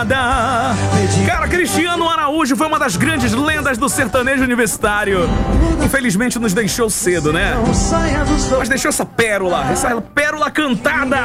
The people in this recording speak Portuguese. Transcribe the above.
Cara, Cristiano Araújo foi uma das grandes lendas do sertanejo universitário. Infelizmente nos deixou cedo, né? Mas deixou essa pérola cantada.